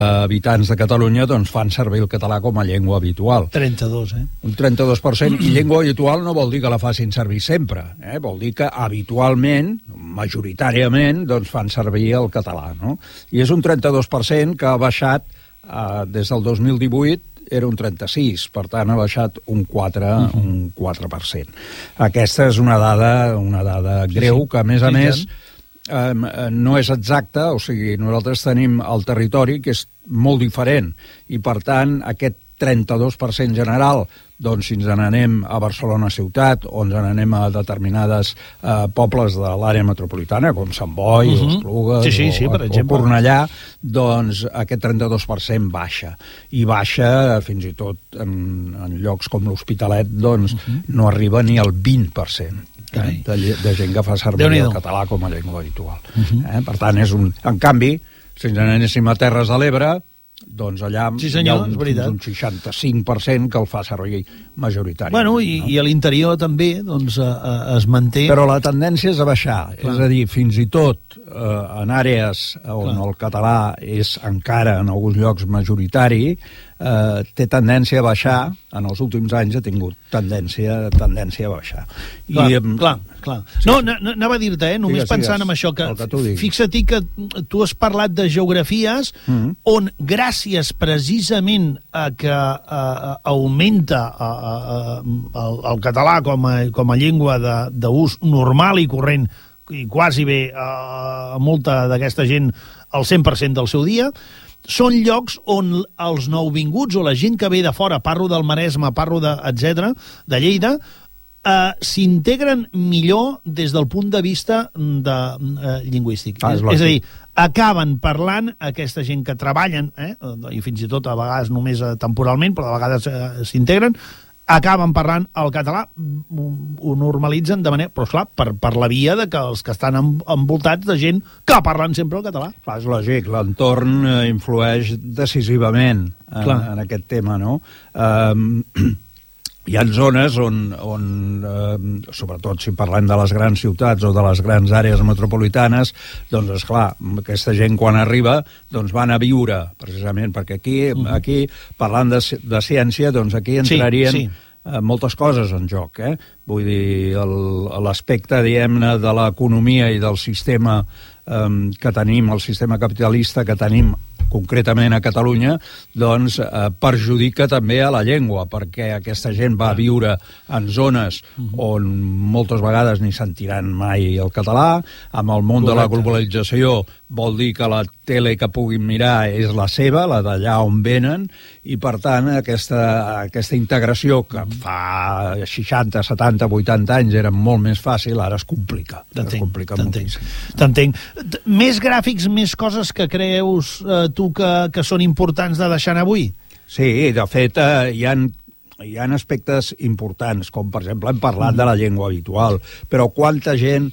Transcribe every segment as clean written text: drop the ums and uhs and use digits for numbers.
habitants de Catalunya doncs, fan servir el català com a llengua habitual. 32, Un 32%, i llengua habitual no vol dir que la facin servir sempre, vol dir que habitualment, majoritàriament, doncs fan servir el català, no? I és un 32% que ha baixat des del 2018, era un 36%, per tant ha baixat un 4%. Aquesta és una dada greu, que a més més no és exacta, o sigui, nosaltres tenim el territori que és molt diferent, i per tant aquest 32% general, doncs si ens n'anem a Barcelona ciutat o ens n'anem a determinades pobles de l'àrea metropolitana, com Sant Boi, o Esplugues, o Cornellà, doncs aquest 32% baixa. I baixa fins i tot en llocs com l'Hospitalet, doncs no arriba ni al 20%. De gent que fa servir el català com a llengua habitual. Per tant, en canvi, si ens n'anéssim a Terres de l'Ebre, doncs allà hi ha un 65% que el fa servir majoritari. Bueno, i a l'interior també es manté... Però la tendència és a baixar, és a dir, fins i tot en àrees on el català és encara en alguns llocs majoritari, té tendència a baixar, en els últims anys ha tingut tendència a baixar. Clar. No, anava a dir-te, només pensant en això, que fixa-t'hi que tu has parlat de geografies on, gràcies precisament a que augmenta el català com a llengua d'ús normal i corrent, i quasi bé molta d'aquesta gent el 100% del seu dia, són llocs on els nouvinguts o la gent que ve de fora, parlo del Maresme, parlo de Lleida, s'integren millor des del punt de vista lingüístic. És a dir, acaben parlant aquesta gent que treballen, i fins i tot a vegades només temporalment, però a vegades s'integren, acaben parlant el català, ho normalitzen de manera... Però, esclar, per la via de que els que estan envoltats de gent que parlen sempre el català. Clar, és lògic, l'entorn influeix decisivament en aquest tema, no? Hi ha zones on, sobretot si parlem de les grans ciutats o de les grans àrees metropolitanes, doncs, esclar, aquesta gent quan arriba doncs van a viure, precisament, perquè aquí parlant de ciència, doncs aquí entrarien moltes coses en joc, Vull dir, l'aspecte, diguem-ne, de l'economia i del sistema que tenim, el sistema capitalista que tenim concretament a Catalunya, doncs perjudica també a la llengua, perquè aquesta gent va viure en zones on moltes vegades ni sentiran mai el català. Amb el món de la globalització vol dir que la tele que puguin mirar és la seva, la d'allà on venen, i per tant aquesta integració que fa 60, 70, 80 anys era molt més fàcil, ara es complica. T'entenc. Més gràfics, més coses que creus tu que són importants de deixar avui? Sí, de fet, hi ha aspectes importants, com per exemple hem parlat de la llengua habitual, però quanta gent,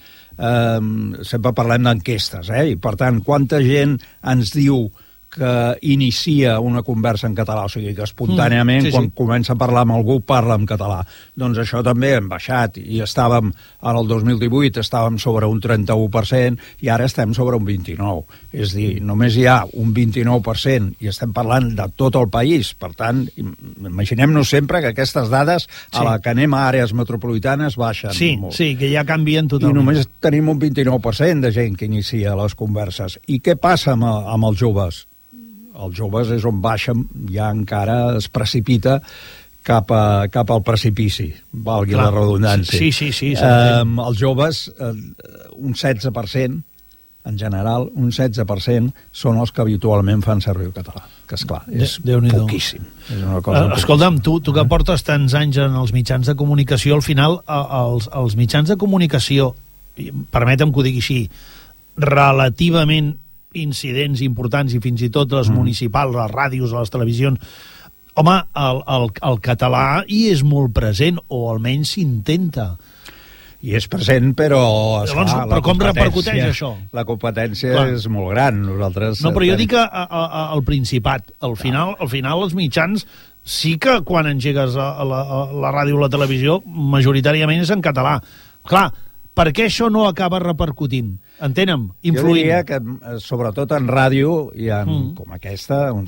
sempre parlem d'enquestes, i per tant, quanta gent ens diu que inicia una conversa en català, o sigui que espontàniament quan comença a parlar amb algú parla en català. Doncs això també hem baixat, i estàvem en el 2018 estàvem sobre un 31% i ara estem sobre un 29%. És a dir, només hi ha un 29% i estem parlant de tot el país. Per tant, imaginem-nos sempre que aquestes dades a la que anem a àrees metropolitanes baixen molt. Sí, que ja canvien totalment. I només tenim un 29% de gent que inicia les converses. I què passa amb els joves? Els joves és on baixen, ja encara es precipita cap al precipici, valgui la redundància. Sí. Els joves, un 16%, en general, un 16% són els que habitualment fan servir el català, que esclar, és poquíssim. És una cosa escolta'm, tu que portes tants anys en els mitjans de comunicació, al final els mitjans de comunicació, permetem que ho digui així, relativament incidents importants i fins i tot les municipals, les ràdios, les televisions, home, el català hi és molt present, o almenys s'intenta. I és present, però... Però com repercuteix això? La competència és molt gran. Nosaltres... No, però jo dic al Principat. Al final els mitjans sí que quan engegues la ràdio o la televisió majoritàriament és en català. Clar, Per què això no acaba repercutint? Entenem? Influint. Jo diria que, sobretot en ràdio, i en, com aquesta,